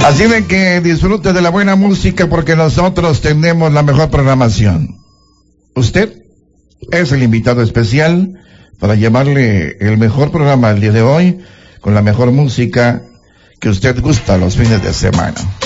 Así de que disfrute de la buena música porque nosotros tenemos la mejor programación. Usted es el invitado especial para llevarle el mejor programa el día de hoy con la mejor música que usted gusta los fines de semana.